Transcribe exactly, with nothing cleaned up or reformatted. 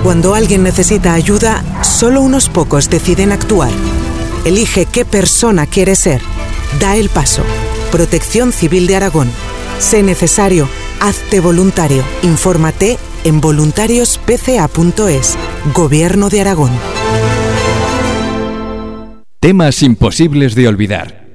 Cuando alguien necesita ayuda, solo unos pocos deciden actuar. Elige qué persona quieres ser. Da el paso. Protección Civil de Aragón. Sé necesario. Hazte voluntario. Infórmate en voluntarios p c a punto es. Gobierno de Aragón. Temas imposibles de olvidar.